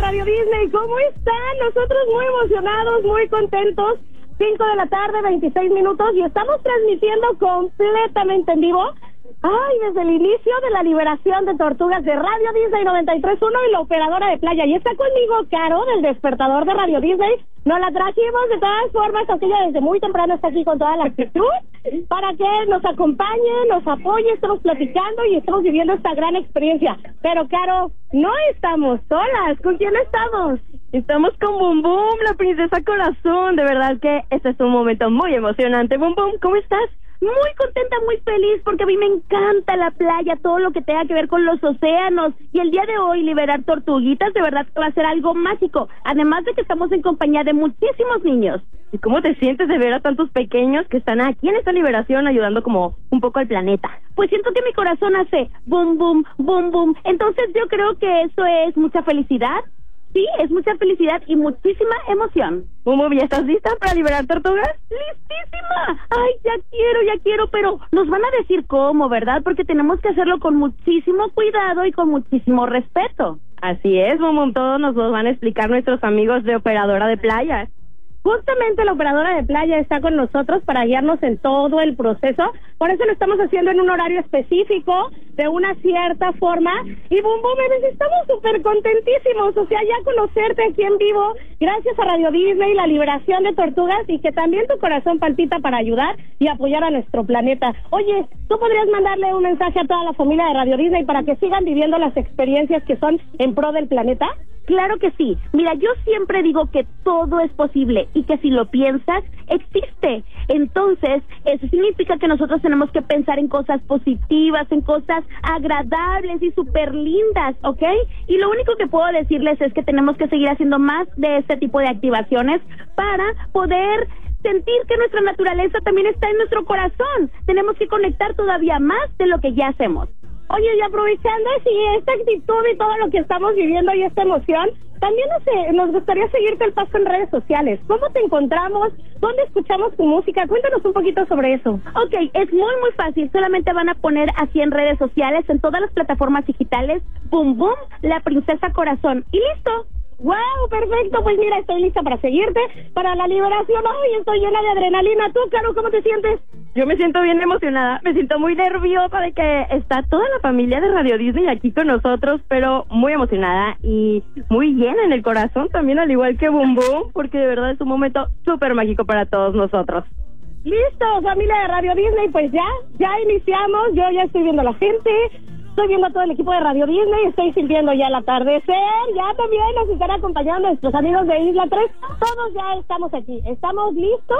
Radio Disney, ¿cómo están? Nosotros muy emocionados, muy contentos. 5 de la tarde, 26 minutos, y estamos transmitiendo completamente en vivo. Ay, desde el inicio de la liberación de tortugas de Radio Disney 93.1 y la operadora de playa. Y está conmigo Caro, del despertador de Radio Disney. Nos la trajimos de todas formas, aunque ella desde muy temprano está aquí con toda la actitud, para que nos acompañe, nos apoye, estamos platicando y estamos viviendo esta gran experiencia. Pero, Caro, no estamos solas. ¿Con quién estamos? Estamos con Bum Bum, la princesa corazón. De verdad que este es un momento muy emocionante. Bum Bum, ¿cómo estás? Muy contenta, muy feliz, porque a mí me encanta la playa, todo lo que tenga que ver con los océanos. Y el día de hoy liberar tortuguitas de verdad va a ser algo mágico. Además de que estamos en compañía de muchísimos niños. ¿Y cómo te sientes de ver a tantos pequeños que están aquí en esta liberación ayudando como un poco al planeta? Pues siento que mi corazón hace bum, bum, bum, bum. Entonces yo creo que eso es mucha felicidad. Sí, es mucha felicidad y muchísima emoción. Bum Bum, ¿ya estás lista para liberar tortugas? ¡Listísima! Ay, ya quiero, pero nos van a decir cómo, ¿verdad? Porque tenemos que hacerlo con muchísimo cuidado y con muchísimo respeto. Así es, Bum Bum, todos nos lo van a explicar nuestros amigos de Operadora de Playa. Justamente la operadora de playa está con nosotros para guiarnos en todo el proceso. Por eso lo estamos haciendo en un horario específico, de una cierta forma. Y Bum Bum, estamos súper contentísimos. O sea, ya conocerte aquí en vivo, gracias a Radio Disney, la liberación de tortugas, y que también tu corazón palpita para ayudar y apoyar a nuestro planeta. Oye, ¿tú podrías mandarle un mensaje a toda la familia de Radio Disney para que sigan viviendo las experiencias que son en pro del planeta? Claro que sí. Mira, yo siempre digo que todo es posible y que si lo piensas, existe. Entonces, eso significa que nosotros tenemos que pensar en cosas positivas, en cosas agradables y súper lindas, ¿ok? Y lo único que puedo decirles es que tenemos que seguir haciendo más de este tipo de activaciones para poder sentir que nuestra naturaleza también está en nuestro corazón. Tenemos que conectar todavía más de lo que ya hacemos. Oye, y aprovechando esta actitud y todo lo que estamos viviendo y esta emoción, también nos gustaría seguirte el paso en redes sociales. ¿Cómo te encontramos? ¿Dónde escuchamos tu música? Cuéntanos un poquito sobre eso. Ok, es muy fácil. Solamente van a poner así en redes sociales, en todas las plataformas digitales, Bum Bum, la princesa corazón. Y listo. ¡Wow! Perfecto. Pues mira, estoy lista para seguirte, para la liberación. ¡Ay, estoy llena de adrenalina! ¿Tú, Caro, cómo te sientes? Yo me siento bien emocionada, me siento muy nerviosa de que está toda la familia de Radio Disney aquí con nosotros, pero muy emocionada y muy llena en el corazón también, al igual que Bum Bum, porque de verdad es un momento súper mágico para todos nosotros. Listo, familia de Radio Disney, pues ya iniciamos. Yo ya estoy viendo a la gente, estoy viendo a todo el equipo de Radio Disney, estoy sintiendo ya el atardecer, ya también nos están acompañando nuestros amigos de Isla 3, todos ya estamos aquí, estamos listos.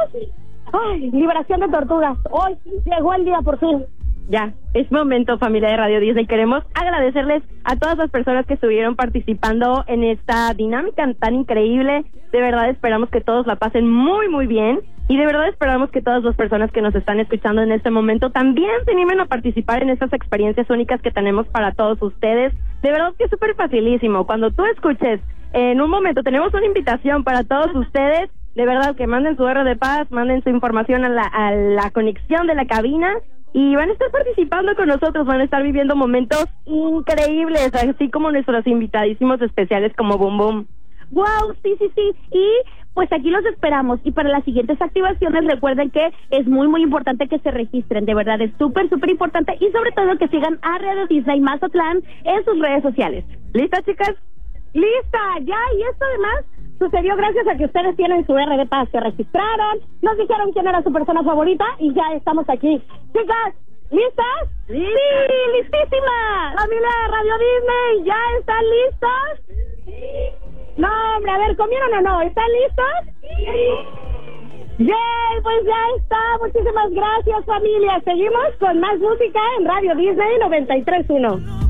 Ay, liberación de tortugas, hoy llegó el día por fin. Ya, es momento, familia de Radio Disney. Queremos agradecerles a todas las personas que estuvieron participando en esta dinámica tan increíble. De verdad esperamos que todos la pasen muy bien. Y de verdad esperamos que todas las personas que nos están escuchando en este momento también se animen a participar en estas experiencias únicas que tenemos para todos ustedes. De verdad que es súper facilísimo. Cuando tú escuches, en un momento tenemos una invitación para todos ustedes. De verdad que manden su R de paz, manden su información a la conexión de la cabina y van a estar participando con nosotros, van a estar viviendo momentos increíbles, así como nuestros invitadísimos especiales como Bum Bum. ¡Wow! Sí. Y pues aquí los esperamos. Y para las siguientes activaciones recuerden que es muy importante que se registren. De verdad es súper importante. Y sobre todo que sigan a Radio Disney Mazatlán en sus redes sociales. ¿Listas, chicas? ¡Lista! Ya, y esto además sucedió gracias a que ustedes tienen su R de paz, se registraron, nos dijeron quién era su persona favorita y ya estamos aquí. Chicas, ¿listas? ¡Sí! ¡Listísimas! Familia de Radio Disney, ¿ya están listos? No, hombre, a ver, ¿comieron o no? ¿Están listos? Bien, pues ya está. Muchísimas gracias, familia. Seguimos con más música en Radio Disney 93.1.